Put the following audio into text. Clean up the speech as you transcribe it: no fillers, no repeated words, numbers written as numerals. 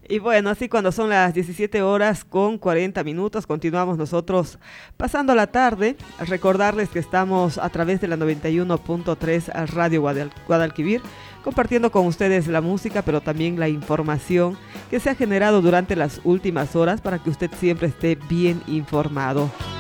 Y bueno, así cuando son las 17 horas con 40 minutos, continuamos nosotros pasando la tarde. Recordarles que estamos a través de la 91.3 Radio Guadalquivir, compartiendo con ustedes la música, pero también la información que se ha generado durante las últimas horas para que usted siempre esté bien informado.